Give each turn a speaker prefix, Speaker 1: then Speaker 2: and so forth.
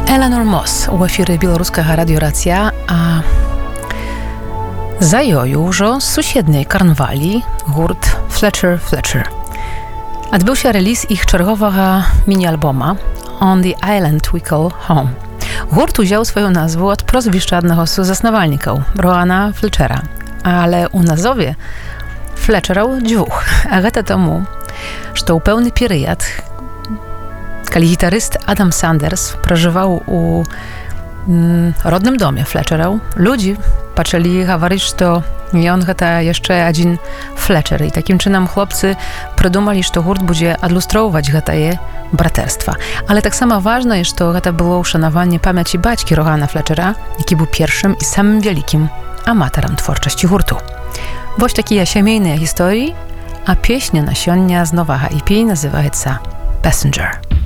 Speaker 1: Eleanor Moss у эфіры беларускага радыёрацыя, а за ёю ўжо з суседняй Карнваліі гурт Fletcher Fletcher. Адбыўся рэліз іх чарговага міні-альбома «On the Island We Call Home». Гурт узяў сваю назву ад прозвішча аднаго з заснавальнікаў Роана Флетчера, але ў назове Флетчераў дзвюх, а гэта таму, што ў пэўны перыяд, калі гітарыст Адам Сандерс пражываў у родным доме Флетчераў, людзі пачалі гаварыць, што ён гэта яшчэ адзін Флетчер, і такім чынам хлопцы прыдумалі, што гурт будзе адлюстроўваць гэтае братэрства. Але таксама важна, што гэта было ўшанаванне памяці бацькі Роана Флетчера, які быў першым і самым вялікім аматарам творчасці гурту. Вось такія сямейныя гісторыі, а песня на сёння з новага EP называецца «Passenger».